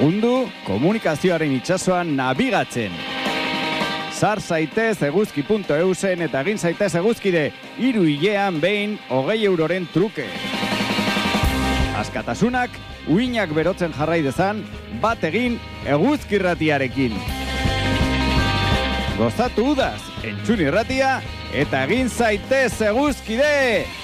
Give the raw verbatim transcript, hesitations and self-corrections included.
Lagundu komunikazioaren itsasoan nabigatzen. Sar zaitez eguzki puntu eusen eta egin zaitez eguzkide hiru hilean behin hogei euroren truke. Askatasunak uinak berotzen jarrai dezan, bat egin eguzki irratiarekin. Gozatu udaz, entzun irratia eta egin zaitez eguzkide!